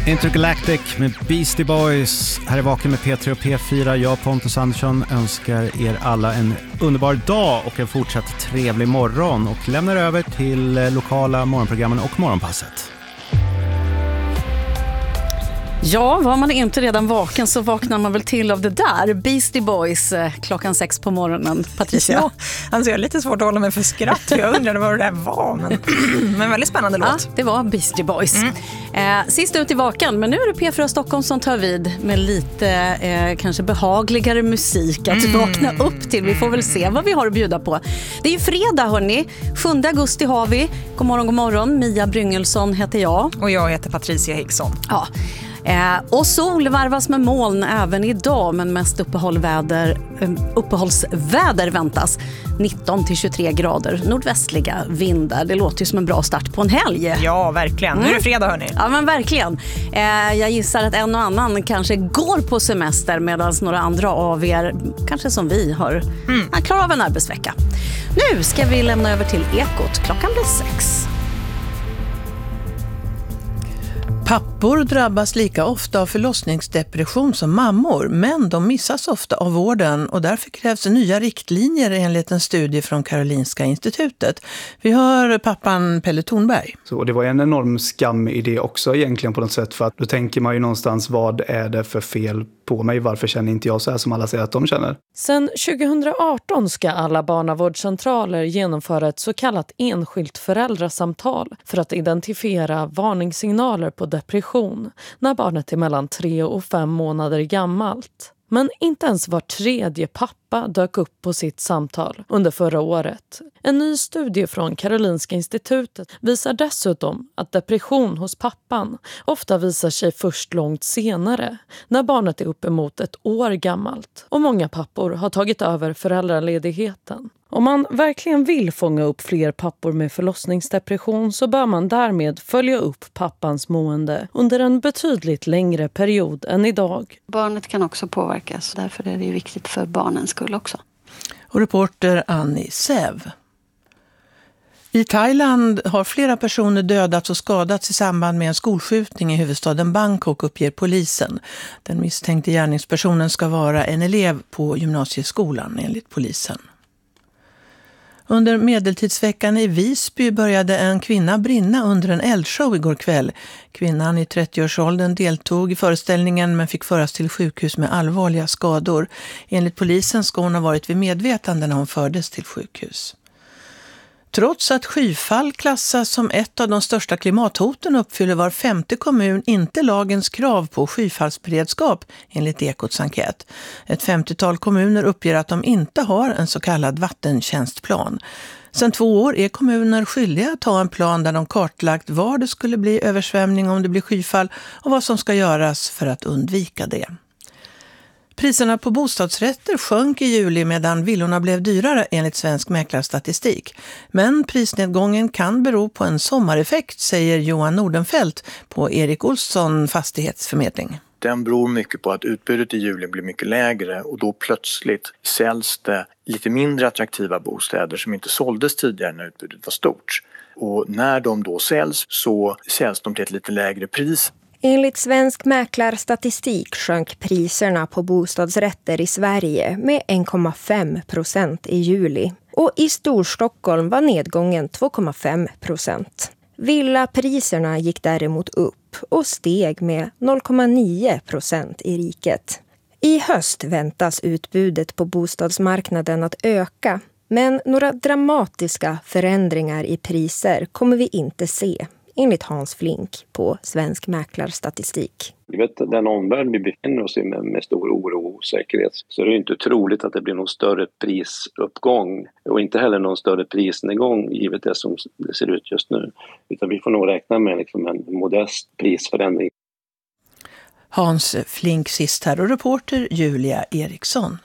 Intergalactic med Beastie Boys. Här är Vaken med P3 och P4. Jag, Pontus Andersson, önskar er alla en underbar dag och en fortsatt trevlig morgon. Och lämnar över till lokala morgonprogrammen och morgonpasset. Ja, var man inte redan vaken så vaknar man väl till av det där. Beastie Boys klockan 6 på morgonen, Patricia. Ja, alltså jag har lite svårt att hålla mig för skratt. För jag undrade vad det där var. Men väldigt spännande låt. Ja, det var Beastie Boys. Sist ut i vaken, men nu är det P4 Stockholm som tar vid med lite kanske behagligare musik att vakna upp till. Vi får väl se vad vi har att bjuda på. Det är ju fredag, hörni. 7 augusti har vi. God morgon, god morgon. Mia Bryngelsson heter jag. Och jag heter Patricia Hickson. Ja. Och sol varvas med moln även idag, men mest uppehållsväder väntas. 19-23 grader, nordvästliga vindar. Det låter ju som en bra start på en helg. Ja, verkligen. Nu är det fredag, hörni. Ja, men verkligen. Jag gissar att en och annan kanske går på semester medan några andra av er, kanske som vi, har klarat av en arbetsvecka. Nu ska vi lämna över till Ekot. Klockan blir 6. Pappor drabbas lika ofta av förlossningsdepression som mammor, men de missas ofta av vården och därför krävs nya riktlinjer enligt en studie från Karolinska institutet. Vi hör pappan Pelle Thornberg. Så det var en enorm skam i det också egentligen på något sätt, för att då tänker man ju någonstans, vad är det för fel på mig? Varför känner inte jag så här som alla säger att de känner? Sen 2018 ska alla barnavårdscentraler genomföra ett så kallat enskilt föräldrasamtal för att identifiera varningssignaler på depression när barnet är mellan 3 och 5 månader gammalt. Men inte ens var tredje pappa dök upp på sitt samtal under förra året. En ny studie från Karolinska institutet visar dessutom att depression hos pappan ofta visar sig först långt senare, när barnet är uppemot 1 år gammalt. Och många pappor har tagit över föräldraledigheten. Om man verkligen vill fånga upp fler pappor med förlossningsdepression så bör man därmed följa upp pappans mående under en betydligt längre period än idag. Barnet kan också påverkas, därför är det viktigt för barnens skull också. Och reporter Annie Sev. I Thailand har flera personer dödats och skadats i samband med en skolskjutning i huvudstaden Bangkok, uppger polisen. Den misstänkte gärningspersonen ska vara en elev på gymnasieskolan enligt polisen. Under medeltidsveckan i Visby började en kvinna brinna under en eldshow igår kväll. Kvinnan i 30-årsåldern deltog i föreställningen men fick föras till sjukhus med allvarliga skador. Enligt polisen ska hon ha varit vid medvetande när hon fördes till sjukhus. Trots att skyfall klassas som ett av de största klimathoten uppfyller var 5:e kommun inte lagens krav på skyfallsberedskap enligt Ekots enkät. Ett 50-tal kommuner uppger att de inte har en så kallad vattentjänstplan. Sedan 2 år är kommuner skyldiga att ha en plan där de kartlagt var det skulle bli översvämning om det blir skyfall och vad som ska göras för att undvika det. Priserna på bostadsrätter sjönk i juli medan villorna blev dyrare enligt Svensk mäklarstatistik. Men prisnedgången kan bero på en sommareffekt, säger Johan Nordenfelt på Erik Olsson fastighetsförmedling. Den beror mycket på att utbudet i juli blir mycket lägre och då plötsligt säljs det lite mindre attraktiva bostäder som inte såldes tidigare när utbudet var stort. Och när de då säljs så säljs de till ett lite lägre pris. Enligt Svensk mäklarstatistik sjönk priserna på bostadsrätter i Sverige med 1,5% i juli. Och i Storstockholm var nedgången 2,5%. Villapriserna gick däremot upp och steg med 0,9% i riket. I höst väntas utbudet på bostadsmarknaden att öka, men några dramatiska förändringar i priser kommer vi inte se, enligt Hans Flink på Svensk mäklarstatistik. Vi vet den omvärld vi befinner oss i med stor oro och osäkerhet, så det är inte troligt att det blir någon större prisuppgång och inte heller någon större prisnedgång givet det som det ser ut just nu. Utan vi får nog räkna med en modest prisförändring. Hans Flink sist här och reporter Julia Eriksson.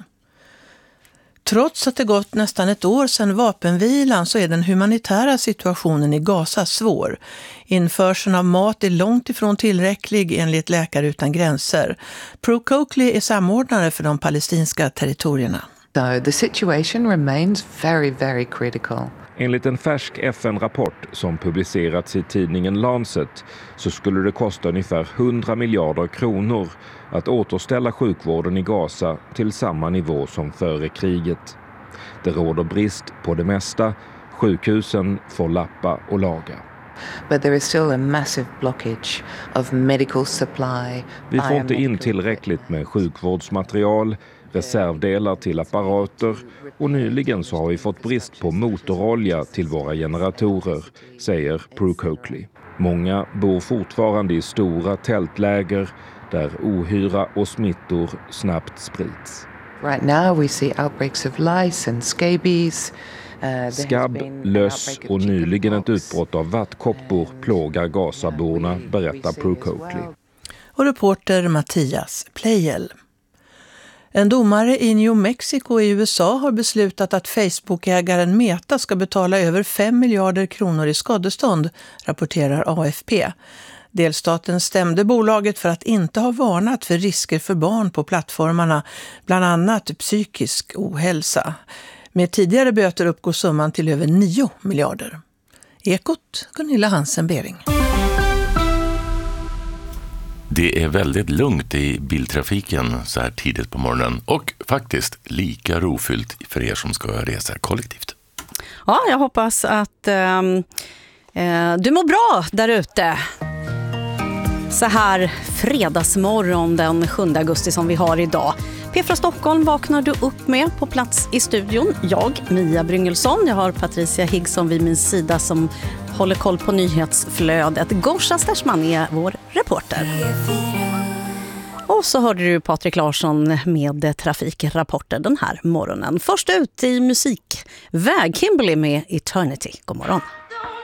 Trots att det gått nästan 1 år sedan vapenvilan så är den humanitära situationen i Gaza svår. Införseln av mat är långt ifrån tillräcklig enligt Läkare utan gränser. Pro Coakley är samordnare för de palestinska territorierna. So the situation remains very, very critical. Enligt en färsk FN-rapport som publicerats i tidningen Lancet så skulle det kosta ungefär 100 miljarder kronor att återställa sjukvården i Gaza till samma nivå som före kriget. Det råder brist på det mesta. Sjukhusen får lappa och laga. But there is still a massive blockage of medical supply. Vi får inte in tillräckligt med sjukvårdsmaterial, reservdelar till apparater och nyligen så har vi fått brist på motorolja till våra generatorer, säger Prue Coakley. Många bor fortfarande i stora tältläger där ohyra och smittor snabbt sprids. Right now we see outbreaks of lice and scabies. Skabb, löss och nyligen ett utbrott av vattkoppor plågar Gazaborna, berättar Prue Coakley. Och reporter Mattias Plejel. En domare i New Mexico i USA har beslutat att Facebook-ägaren Meta ska betala över 5 miljarder kronor i skadestånd, rapporterar AFP. Delstaten stämde bolaget för att inte ha varnat för risker för barn på plattformarna, bland annat psykisk ohälsa. Med tidigare böter uppgår summan till över 9 miljarder. Ekot, Gunilla Hansen-Bering. Det är väldigt lugnt i biltrafiken så här tidigt på morgonen och faktiskt lika rofyllt för er som ska resa kollektivt. Ja, jag hoppas att du mår bra där ute. Så här fredagsmorgon den 7 augusti som vi har idag. P4 Stockholm vaknar du upp med på plats i studion. Jag, Mia Bryngelsson. Jag har Patricia Higson vid min sida som håller koll på nyhetsflödet. Gorsa Stersman är vår reporter. Och så hörde du Patrik Larsson med trafikrapporter den här morgonen. Först ut i musikväg Kimberly med Eternity. God morgon.